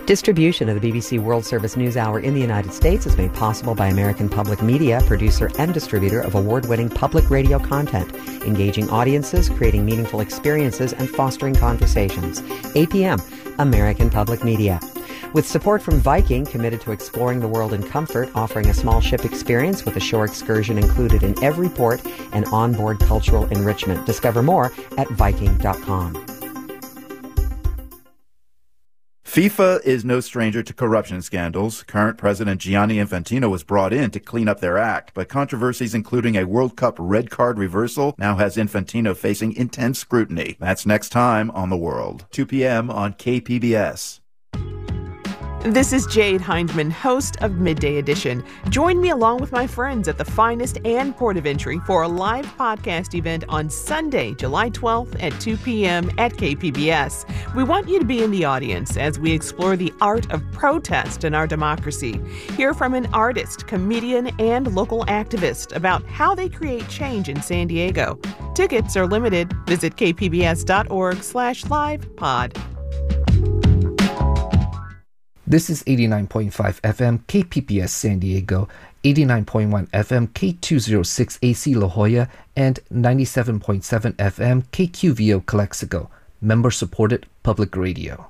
Distribution of the BBC World Service News Hour in the United States is made possible by American Public Media, producer and distributor of award-winning public radio content, engaging audiences, creating meaningful experiences, and fostering conversations. APM, American Public Media. With support from Viking, committed to exploring the world in comfort, offering a small ship experience with a shore excursion included in every port and onboard cultural enrichment. Discover more at Viking.com. FIFA is no stranger to corruption scandals. Current President Gianni Infantino was brought in to clean up their act, but controversies including a World Cup red card reversal now has Infantino facing intense scrutiny. That's next time on The World, 2 p.m. on KPBS. This is Jade Hindman, host of Midday Edition. Join me along with my friends at the Finest and Port of Entry for a live podcast event on Sunday, July 12th at 2 p.m. at KPBS. We want you to be in the audience as we explore the art of protest in our democracy. Hear from an artist, comedian, and local activist about how they create change in San Diego. Tickets are limited. Visit kpbs.org/livepod. This is 89.5 FM KPBS San Diego, 89.1 FM K206 AC La Jolla, and 97.7 FM KQVO Calexico, member-supported public radio.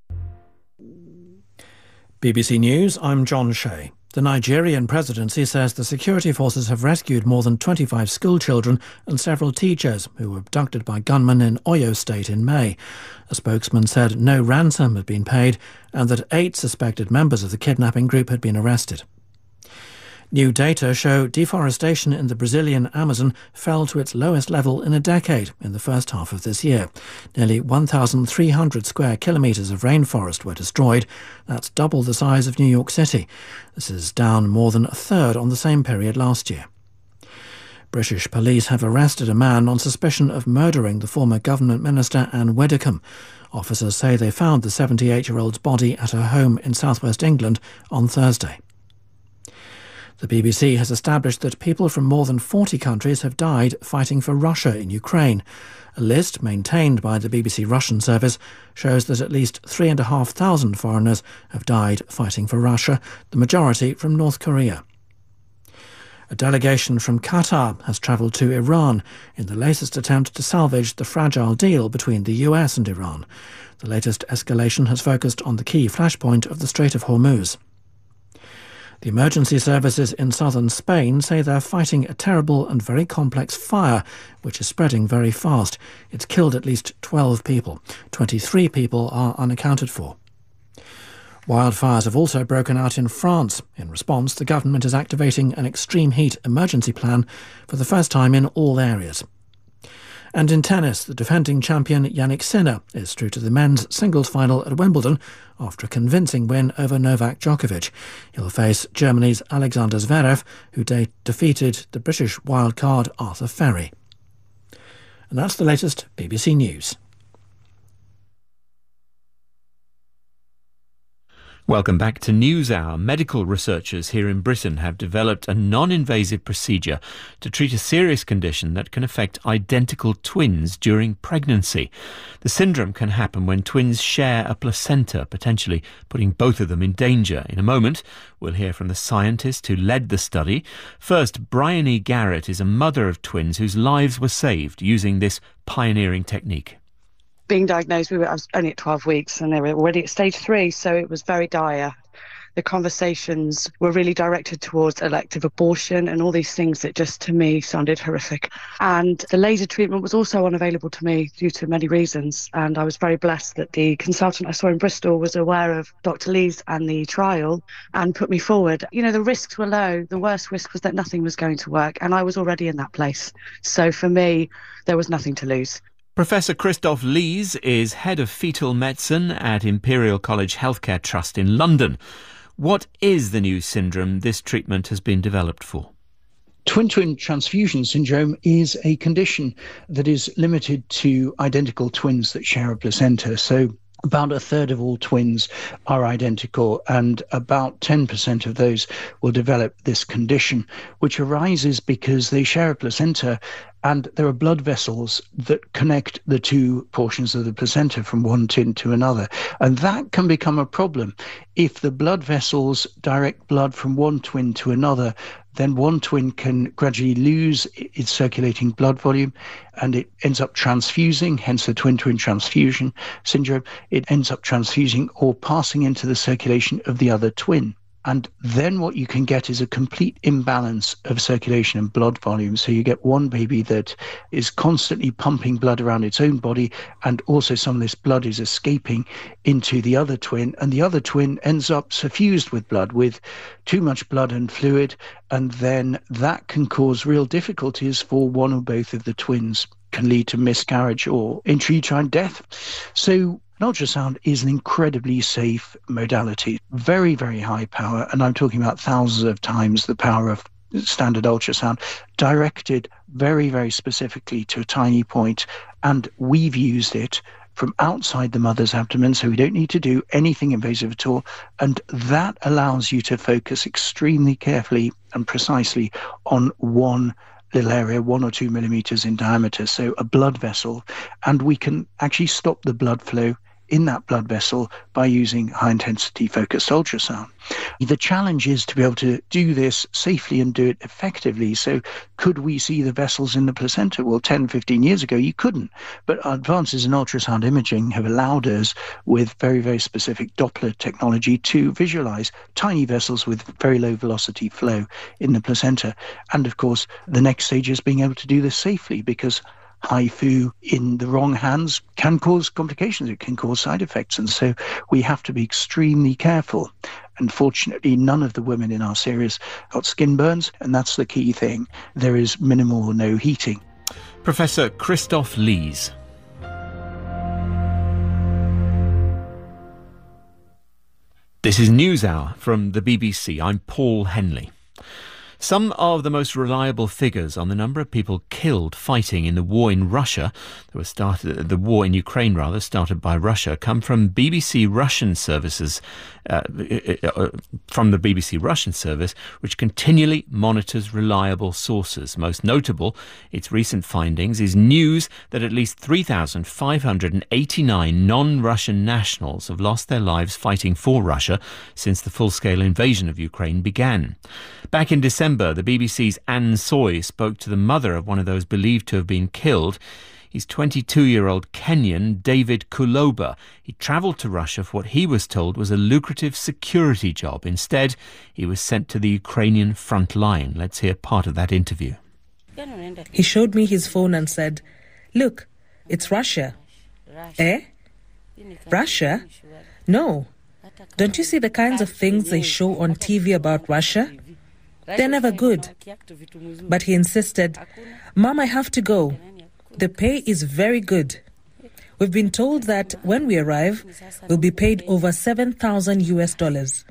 BBC News, I'm John Shea. The Nigerian presidency says the security forces have rescued more than 25 school children and several teachers who were abducted by gunmen in Oyo State in May. A spokesman said no ransom had been paid and that 8 suspected members of the kidnapping group had been arrested. New data show deforestation in the Brazilian Amazon fell to its lowest level in a decade in the first half of this year. Nearly 1,300 square kilometres of rainforest were destroyed. That's double the size of New York City. This is down more than a third on the same period last year. British police have arrested a man on suspicion of murdering the former government minister Anne Widdecombe. Officers say they found the 78-year-old's body at her home in southwest England on Thursday. The BBC has established that people from more than 40 countries have died fighting for Russia in Ukraine. A list maintained by the BBC Russian service shows that at least 3,500 foreigners have died fighting for Russia, the majority from North Korea. A delegation from Qatar has travelled to Iran in the latest attempt to salvage the fragile deal between the US and Iran. The latest escalation has focused on the key flashpoint of the Strait of Hormuz. The emergency services in southern Spain say they're fighting a terrible and very complex fire, which is spreading very fast. It's killed at least 12 people. 23 people are unaccounted for. Wildfires have also broken out in France. In response, the government is activating an extreme heat emergency plan for the first time in all areas. And in tennis, the defending champion Jannik Sinner is through to the men's singles final at Wimbledon after a convincing win over Novak Djokovic. He'll face Germany's Alexander Zverev, who defeated the British wildcard Arthur Ferry. And that's the latest BBC News. Welcome back to NewsHour. Medical researchers here in Britain have developed a non-invasive procedure to treat a serious condition that can affect identical twins during pregnancy. The syndrome can happen when twins share a placenta, potentially putting both of them in danger. In a moment, we'll hear from the scientist who led the study. First, Bryony Garrett is a mother of twins whose lives were saved using this pioneering technique. Being diagnosed, I was only at 12 weeks and they were already at stage 3, so it was very dire. The conversations were really directed towards elective abortion and all these things that just to me sounded horrific. And the laser treatment was also unavailable to me due to many reasons. And I was very blessed that the consultant I saw in Bristol was aware of Dr. Lee's and the trial and put me forward. You know, the risks were low. The worst risk was that nothing was going to work. And I was already in that place. So for me, there was nothing to lose. Professor Christoph Lees is Head of Fetal Medicine at Imperial College Healthcare Trust in London. What is the new syndrome this treatment has been developed for? Twin-twin transfusion syndrome is a condition that is limited to identical twins that share a placenta. So About a third of all twins are identical, and about 10% of those will develop this condition, which arises because they share a placenta and there are blood vessels that connect the two portions of the placenta from one twin to another. And that can become a problem. If the blood vessels direct blood from one twin to another, then one twin can gradually lose its circulating blood volume and it ends up transfusing, hence the twin-twin transfusion syndrome. It ends up transfusing or passing into the circulation of the other twin. And then what you can get is a complete imbalance of circulation and blood volume. So you get one baby that is constantly pumping blood around its own body, and also some of this blood is escaping into the other twin, and the other twin ends up suffused with blood, with too much blood and fluid, and then that can cause real difficulties for one or both of the twins, can lead to miscarriage or intrauterine death. So an ultrasound is an incredibly safe modality, very, very high power, and I'm talking about thousands of times the power of standard ultrasound, directed very, very specifically to a tiny point, and we've used it from outside the mother's abdomen, so we don't need to do anything invasive at all, and that allows you to focus extremely carefully and precisely on one little area, 1 or 2 millimeters in diameter, so a blood vessel, and we can actually stop the blood flow in that blood vessel by using high-intensity focused ultrasound. The challenge is to be able to do this safely and do it effectively. So could we see the vessels in the placenta? Well, 10, 15 years ago, you couldn't. But advances in ultrasound imaging have allowed us, with very, very specific Doppler technology, to visualize tiny vessels with very low velocity flow in the placenta. And of course, the next stage is being able to do this safely, because HIFU in the wrong hands can cause complications. It can cause side effects. And so we have to be extremely careful. Unfortunately, none of the women in our series got skin burns, and that's the key thing. There is minimal or no heating. Professor Christoph Lees. This is NewsHour from the BBC. I'm Paul Henley. Some of the most reliable figures on the number of people killed fighting in the war in Russia, the war in Ukraine rather, started by Russia, come from BBC Russian services, from the BBC Russian service, which continually monitors reliable sources. Most notable, its recent findings, is news that at least 3,589 non-Russian nationals have lost their lives fighting for Russia since the full-scale invasion of Ukraine began. Back in December, the BBC's Anne Soy spoke to the mother of one of those believed to have been killed. He's 22-year-old Kenyan David Kuloba. He travelled to Russia for what he was told was a lucrative security job. Instead, he was sent to the Ukrainian front line. Let's hear part of that interview. He showed me his phone and said, "Look, it's Russia." Eh? Russia? No. Don't you see the kinds of things they show on TV about Russia? They're never good. But he insisted, "Mom, I have to go. The pay is very good. We've been told that when we arrive, we'll be paid over $7,000 US.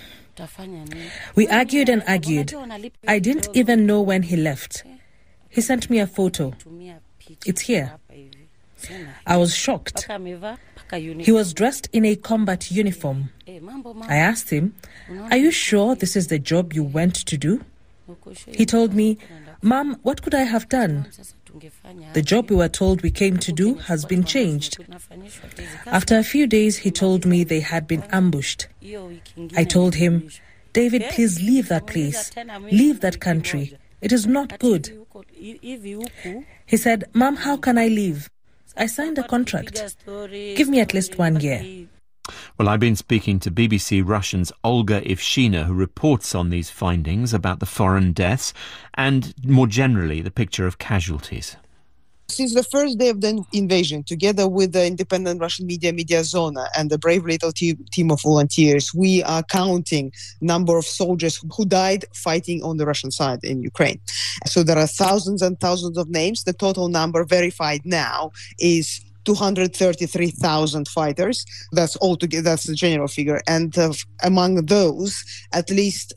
We argued and argued. I didn't even know when he left. He sent me a photo. It's here. I was shocked. He was dressed in a combat uniform. I asked him, "Are you sure this is the job you went to do?" He told me, "Mom, what could I have done? The job we were told we came to do has been changed." After a few days, he told me they had been ambushed. I told him, "David, please leave that place. Leave that country. It is not good." He said, "Mom, how can I leave? I signed a contract. Give me at least 1 year." Well, I've been speaking to BBC Russian's Olga Ivshina, who reports on these findings about the foreign deaths and, more generally, the picture of casualties. Since the first day of the invasion, together with the independent Russian media, Mediazona, and the brave little team of volunteers, we are counting number of soldiers who died fighting on the Russian side in Ukraine. So there are thousands and thousands of names. The total number verified now is 233,000 fighters. That's altogether, that's the general figure. And among those, at least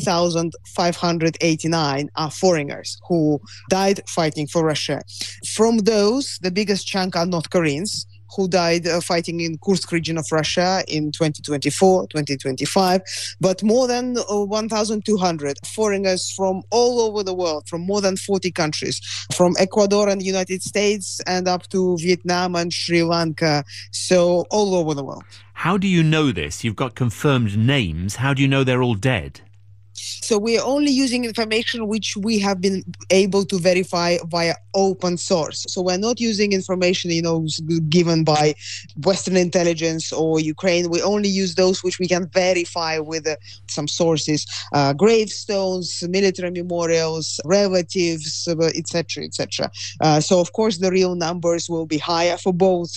3,589 are foreigners who died fighting for Russia. From those, the biggest chunk are North Koreans who died fighting in Kursk region of Russia in 2024, 2025, but more than 1,200 foreigners from all over the world, from more than 40 countries, from Ecuador and the United States and up to Vietnam and Sri Lanka, so all over the world. How do you know this? You've got confirmed names. How do you know they're all dead? So we are only using information which we have been able to verify via open source. So we're not using information, given by Western intelligence or Ukraine. We only use those which we can verify with some sources, gravestones, military memorials, relatives, etc., etc. So of course the real numbers will be higher for both,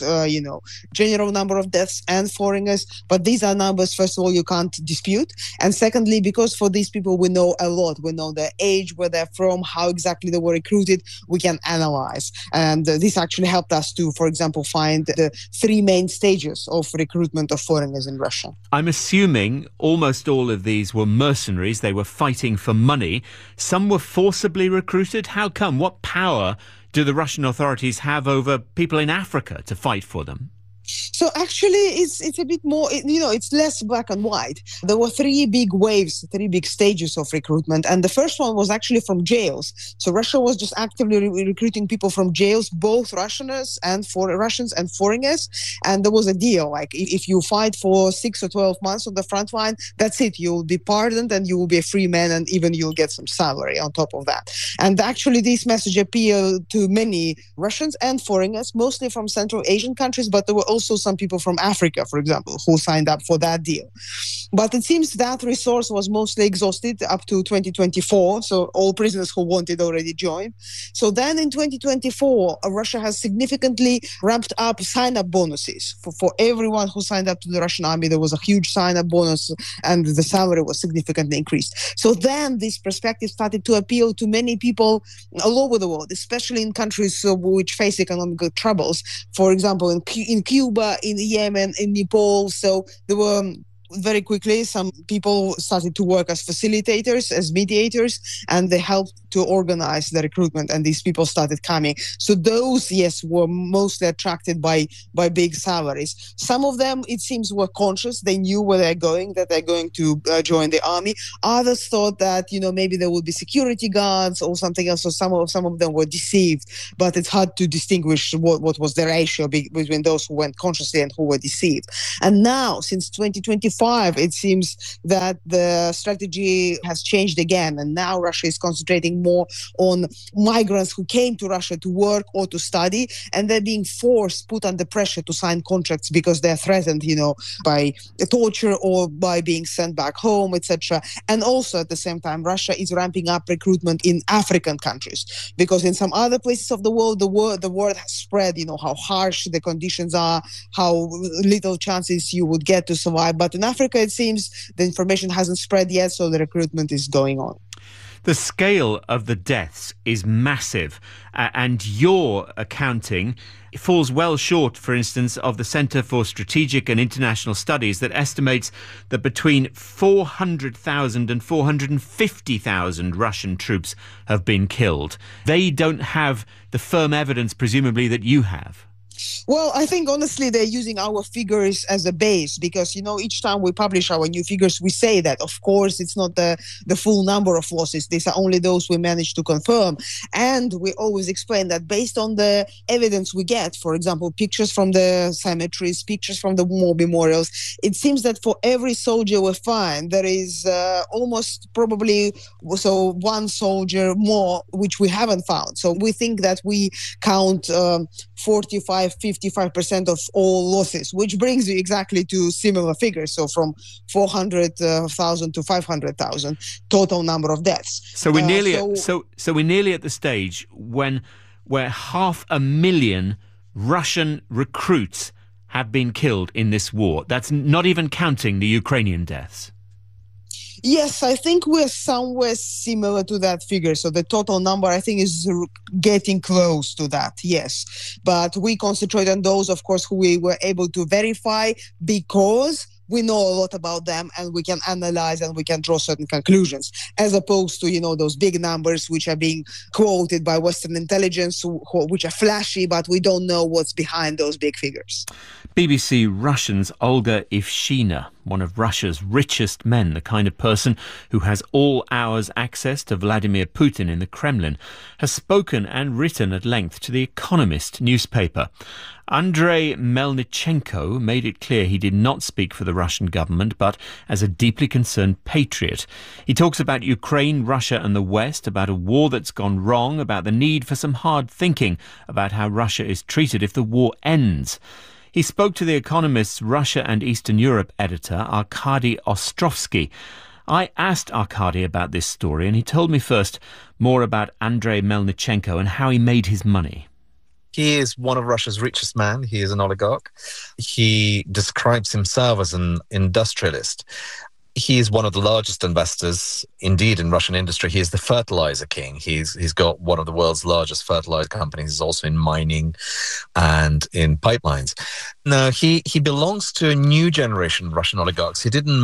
general number of deaths and foreigners. But these are numbers, first of all, you can't dispute. And secondly, because for these people we know a lot. We know their age, where they're from, how exactly they were recruited. We can analyze. And this actually helped us to, for example, find the three main stages of recruitment of foreigners in Russia. I'm assuming almost all of these were mercenaries. They were fighting for money. Some were forcibly recruited. How come? What power do the Russian authorities have over people in Africa to fight for them? So actually, it's a bit more, it's less black and white. There were three big waves, three big stages of recruitment. And the first one was actually from jails. So Russia was just actively recruiting people from jails, both Russians and foreigners. And there was a deal, like if you fight for 6 or 12 months on the front line, that's it. You'll be pardoned and you will be a free man, and even you'll get some salary on top of that. And actually, this message appealed to many Russians and foreigners, mostly from Central Asian countries, but there were also some people from Africa, for example, who signed up for that deal. But it seems that resource was mostly exhausted up to 2024. So all prisoners who wanted already joined. So then in 2024, Russia has significantly ramped up sign-up bonuses. For everyone who signed up to the Russian army, there was a huge sign-up bonus and the salary was significantly increased. So then this perspective started to appeal to many people all over the world, especially in countries which face economic troubles. For example, in Cuba, in Yemen, in Nepal. So there were very quickly some people started to work as facilitators, as mediators, and they helped to organize the recruitment, and these people started coming. So those, yes, were mostly attracted by big salaries. Some of them, it seems, were conscious. They knew where they're going, that they're going to join the army. Others thought that, maybe there would be security guards or something else. So some of them were deceived, but it's hard to distinguish what was the ratio between those who went consciously and who were deceived. And now, since 2025, it seems that the strategy has changed again, and now Russia is concentrating more on migrants who came to Russia to work or to study, and they're being put under pressure to sign contracts because they're threatened, by torture or by being sent back home, etc. And also at the same time, Russia is ramping up recruitment in African countries, because in some other places of the world, the word has spread, how harsh the conditions are, how little chances you would get to survive. But in Africa, it seems the information hasn't spread yet, so the recruitment is going on. The scale of the deaths is massive, and your accounting falls well short, for instance, of the Centre for Strategic and International Studies that estimates that between 400,000 and 450,000 Russian troops have been killed. They don't have the firm evidence, presumably, that you have. Well, I think honestly they're using our figures as a base because, each time we publish our new figures, we say that, of course, it's not the full number of losses. These are only those we managed to confirm. And we always explain that based on the evidence we get, for example, pictures from the cemeteries, pictures from the war memorials, it seems that for every soldier we find, there is almost probably one soldier more, which we haven't found. So we think that we count 55% of all losses, which brings you exactly to similar figures. So from 400,000 to 500,000 total number of deaths. So we're nearly we're nearly at the stage where 500,000 Russian recruits have been killed in this war. That's not even counting the Ukrainian deaths. Yes, I think we're somewhere similar to that figure. So the total number, I think, is getting close to that, yes. But we concentrate on those, of course, who we were able to verify because we know a lot about them and we can analyze and we can draw certain conclusions, as opposed to, those big numbers which are being quoted by Western intelligence, which are flashy, but we don't know what's behind those big figures. BBC Russian's Olga Ivshina, one of Russia's richest men, the kind of person who has all hours access to Vladimir Putin in the Kremlin, has spoken and written at length to The Economist newspaper. Andrei Melnichenko made it clear he did not speak for the Russian government, but as a deeply concerned patriot. He talks about Ukraine, Russia and the West, about a war that's gone wrong, about the need for some hard thinking about how Russia is treated if the war ends. He spoke to The Economist's Russia and Eastern Europe editor, Arkady Ostrovsky. I asked Arkady about this story, and he told me first more about Andrei Melnichenko and how he made his money. He is one of Russia's richest men. He is an oligarch. He describes himself as an industrialist. He is one of the largest investors, indeed, in Russian industry. He is the fertilizer king. He's got one of the world's largest fertilizer companies. He's also in mining and in pipelines. Now, he belongs to a new generation of Russian oligarchs. He didn't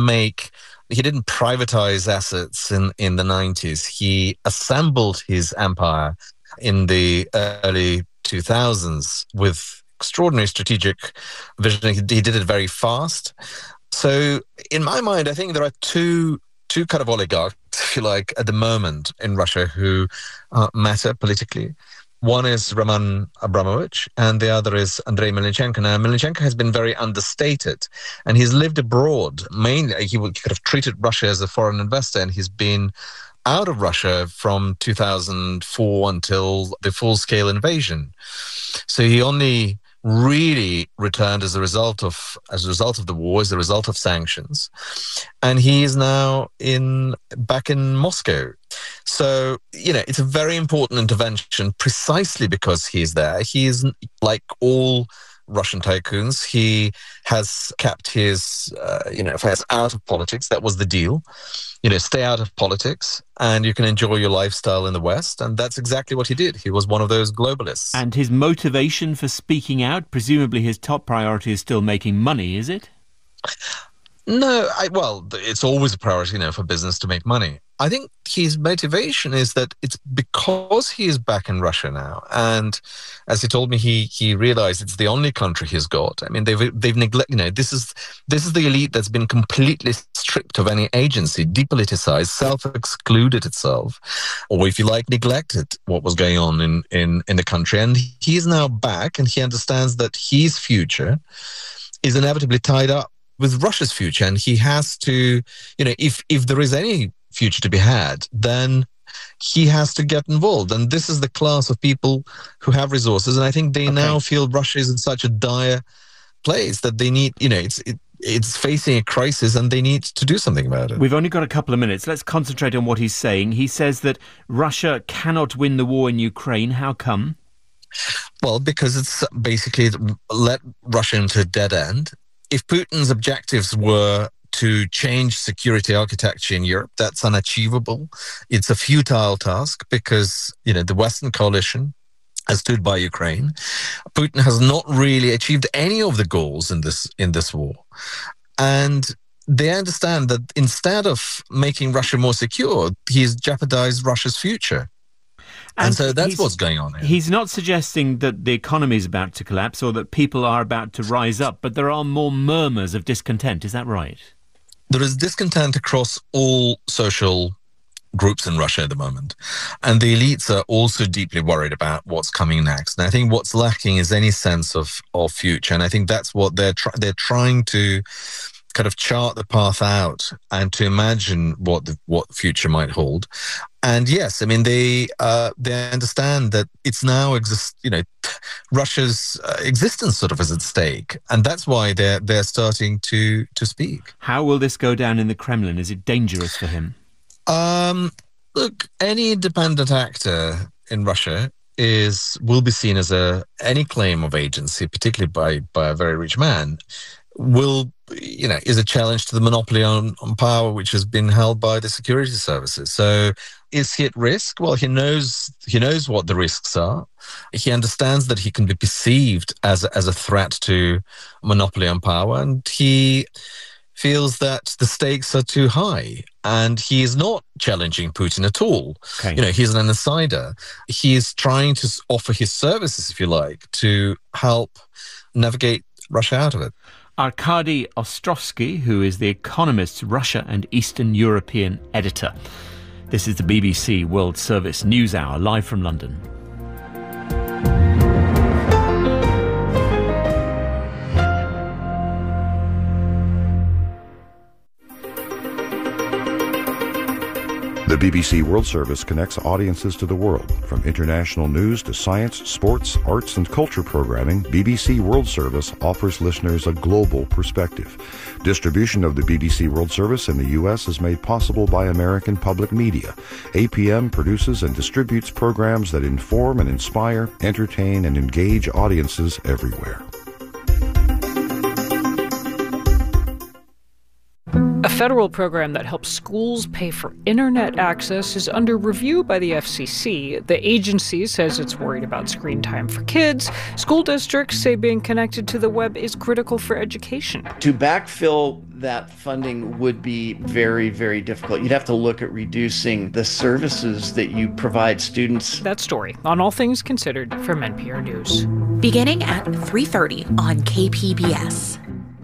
privatize assets in the 90s. He assembled his empire in the early 2000s with extraordinary strategic vision. He did it very fast. So in my mind, I think there are two kind of oligarchs, if you like, at the moment in Russia who matter politically. One is Roman Abramovich, and the other is Andrei Melnichenko. Now, Melnichenko has been very understated, and he's lived abroad. Mainly, he could have treated Russia as a foreign investor, and he's been out of Russia from 2004 until the full-scale invasion. So he only really returned as a result of the war, as a result of sanctions, and he is now back in Moscow. So it's a very important intervention precisely because he's there. He is like all Russian tycoons. He has kept his affairs out of politics. That was the deal. Stay out of politics and you can enjoy your lifestyle in the West. And that's exactly what he did. He was one of those globalists. And his motivation for speaking out, presumably his top priority is still making money, is it? No, it's always a priority, for business to make money. I think his motivation is that it's because he is back in Russia now, and as he told me, he realized it's the only country he's got. I mean, they've neglected. This is the elite that's been completely stripped of any agency, depoliticized, self-excluded itself, or if you like, neglected what was going on in the country. And he is now back, and he understands that his future is inevitably tied up with Russia's future, and he has to, if there is any future to be had, then he has to get involved. And this is the class of people who have resources, and I think they now feel Russia is in such a dire place that they need, it's facing a crisis and they need to do something about it. We've only got a couple of minutes. Let's concentrate on what he's saying. He says that Russia cannot win the war in Ukraine. How come? Well, because it's basically led Russia into a dead end. If Putin's objectives were to change security architecture in Europe, that's unachievable. It's a futile task because, the Western coalition has stood by Ukraine. Putin has not really achieved any of the goals in this war. And they understand that instead of making Russia more secure, he's jeopardized Russia's future. And so that's what's going on here. He's not suggesting that the economy is about to collapse or that people are about to rise up, but there are more murmurs of discontent. Is that right? There is discontent across all social groups in Russia at the moment. And the elites are also deeply worried about what's coming next. And I think what's lacking is any sense of future. And I think that's what they're trying to kind of chart the path out and to imagine what the future might hold. And yes, I mean, they understand that it's now Russia's existence sort of is at stake. And that's why they're starting to speak. How will this go down in the Kremlin? Is it dangerous for him? Look, any independent actor in Russia will be seen as any claim of agency, particularly by a very rich man, is a challenge to the monopoly on power which has been held by the security services. So is he at risk? Well, he knows what the risks are. He understands that he can be perceived as a threat to monopoly on power, and he feels that the stakes are too high, and he is not challenging Putin at all. Okay. You know, he's an insider. He is trying to offer his services, if you like, to help navigate Russia out of it. Arkady Ostrovsky, who is The Economist's Russia and Eastern European editor. This is the BBC World Service News Hour, live from London. The BBC World Service connects audiences to the world. From international news to science, sports, arts, and culture programming, BBC World Service offers listeners a global perspective. Distribution of the BBC World Service in the U.S. is made possible by American Public Media. APM produces and distributes programs that inform and inspire, entertain, and engage audiences everywhere. A federal program that helps schools pay for internet access is under review by the FCC. The agency says it's worried about screen time for kids. School districts say being connected to the web is critical for education. To backfill that funding would be very, very difficult. You'd have to look at reducing the services that you provide students. That story on All Things Considered from NPR News. Beginning at 3:30 on KPBS.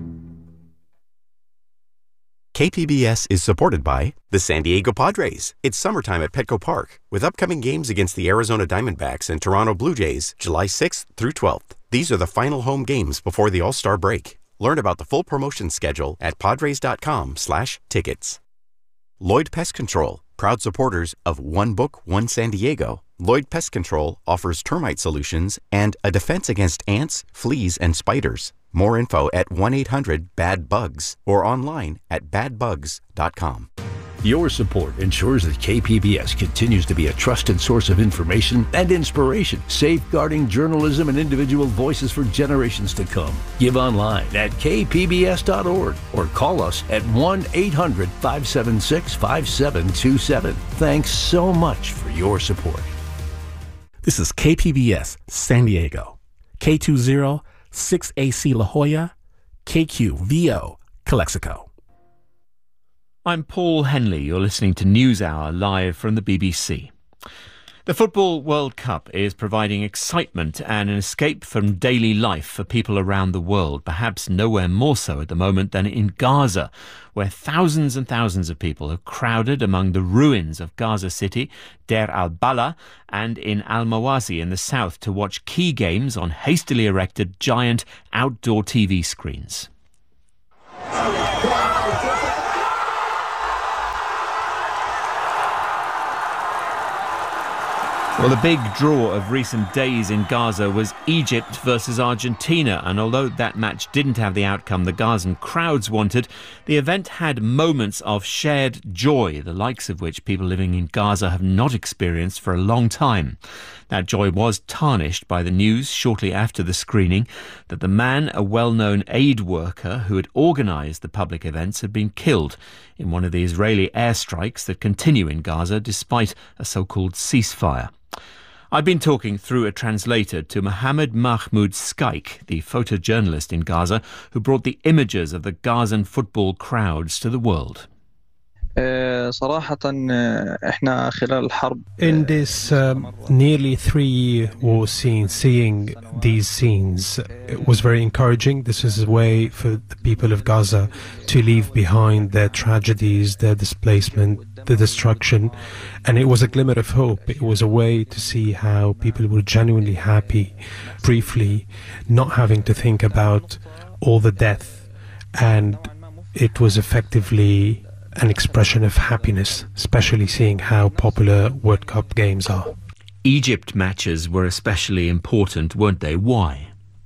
KPBS is supported by the San Diego Padres. It's summertime at Petco Park, with upcoming games against the Arizona Diamondbacks and Toronto Blue Jays, July 6th through 12th. These are the final home games before the All-Star break. Learn about the full promotion schedule at padres.com/tickets. Lloyd Pest Control, proud supporters of One Book, One San Diego. Lloyd Pest Control offers termite solutions and a defense against ants, fleas, and spiders. More info at 1-800-BAD-BUGS or online at badbugs.com. Your support ensures that KPBS continues to be a trusted source of information and inspiration, safeguarding journalism and individual voices for generations to come. Give online at kpbs.org or call us at 1-800-576-5727. Thanks so much for your support. This is KPBS San Diego, K20-6AC La Jolla, KQVO Calexico. I'm Paul Henley. You're listening to NewsHour live from the BBC. The Football World Cup is providing excitement and an escape from daily life for people around the world, perhaps nowhere more so at the moment than in Gaza, where thousands and thousands of people have crowded among the ruins of Gaza City, Deir al-Balah, and in Al-Mawazi in the south to watch key games on hastily erected giant outdoor TV screens. Well, the big draw of recent days in Gaza was Egypt versus Argentina, and although that match didn't have the outcome the Gazan crowds wanted, the event had moments of shared joy, the likes of which people living in Gaza have not experienced for a long time. That joy was tarnished by the news shortly after the screening that the man, a well-known aid worker who had organised the public events, had been killed in one of the Israeli airstrikes that continue in Gaza despite a so-called ceasefire. I've been talking through a translator to Mohammed Mahmoud Skaik, the photojournalist in Gaza, who brought the images of the Gazan football crowds to the world. In this nearly 3-year war scene, seeing these scenes, it was very encouraging. This is a way for the people of Gaza to leave behind their tragedies, their displacement, the destruction, and it was a glimmer of hope. It was a way to see how people were genuinely happy, briefly, not having to think about all the death, and it was effectively an expression of happiness, especially seeing how popular World Cup games are. Egypt matches were especially important, weren't they? Why?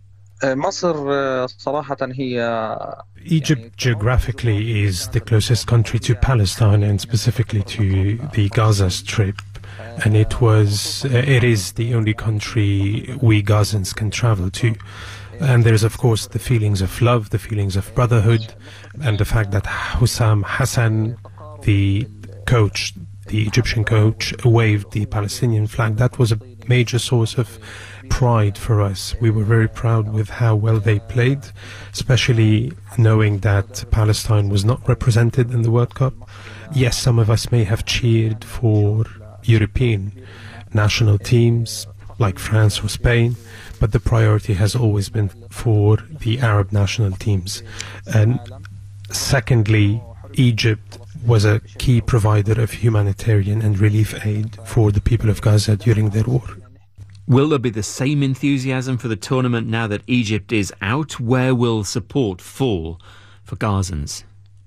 Egypt geographically is the closest country to Palestine and specifically to the Gaza Strip, and it is the only country we Gazans can travel to. And there's of course the feelings of love, the feelings of brotherhood, and the fact that Hussam Hassan, the coach, the Egyptian coach, waved the Palestinian flag. That was major source of pride for us. We were very proud with how well they played, especially knowing that Palestine was not represented in the World Cup. Yes, some of us may have cheered for European national teams like France or Spain, but the priority has always been for the Arab national teams. And secondly, Egypt was a key provider of humanitarian and relief aid for the people of Gaza during their war. Will there be the same enthusiasm for the tournament now that Egypt is out? Where will support fall for Gazans?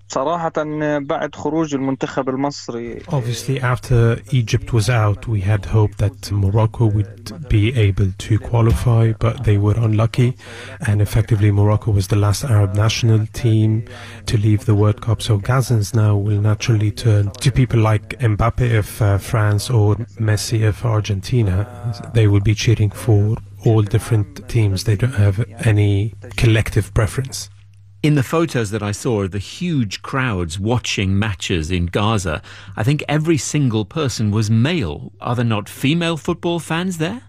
Obviously, after Egypt was out, we had hoped that Morocco would be able to qualify, but they were unlucky. And effectively, Morocco was the last Arab national team to leave the World Cup. So Gazans now will naturally turn to people like Mbappe of France or Messi of Argentina. They will be cheering for all different teams. They don't have any collective preference. In the photos that I saw of the huge crowds watching matches in Gaza, I think every single person was male. Are there not female football fans there?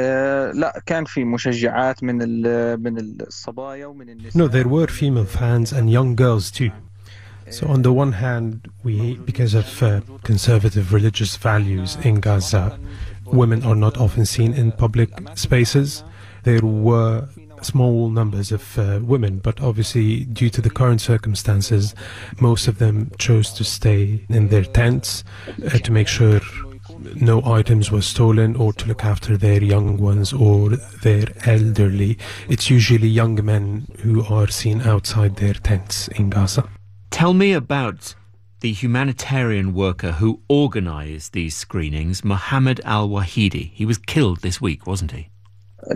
No, there were female fans and young girls too. So on the one hand, because of conservative religious values in Gaza, women are not often seen in public spaces. There were small numbers of women, but obviously due to the current circumstances, most of them chose to stay in their tents to make sure no items were stolen or to look after their young ones or their elderly. It's usually young men who are seen outside their tents in Gaza. Tell me about the humanitarian worker who organised these screenings, Mohammed Al-Wahidi. He was killed this week, wasn't he? I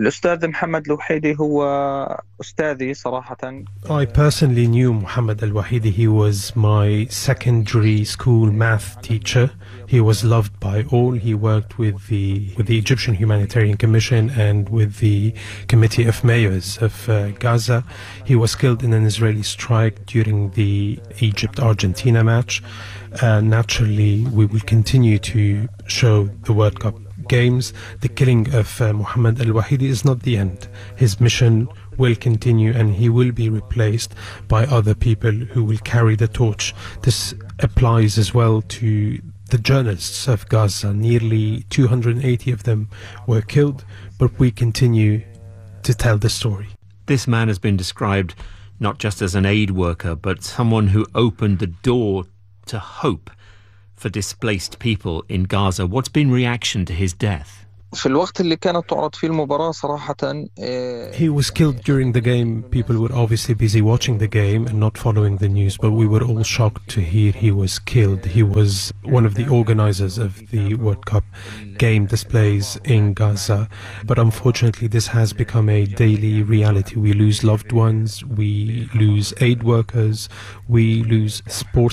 personally knew Mohammed Al-Wahidi. He was my secondary school math teacher. He was loved by all. He worked with the Egyptian Humanitarian Commission and with the Committee of Mayors of Gaza. He was killed in an Israeli strike during the Egypt-Argentina match. Naturally, we will continue to show the World Cup games. The killing of Mohammed Al-Wahidi is not the end. His mission will continue and he will be replaced by other people who will carry the torch. This applies as well to the journalists of Gaza. Nearly 280 of them were killed, but we continue to tell the story. This man has been described not just as an aid worker, but someone who opened the door to hope for displaced people in Gaza. What's been reaction to his death? He was killed during the game. People were obviously busy watching the game and not following the news, but we were all shocked to hear he was killed. He was one of the organizers of the World Cup game displays in Gaza. But unfortunately, this has become a daily reality. We lose loved ones, we lose aid workers, we lose sport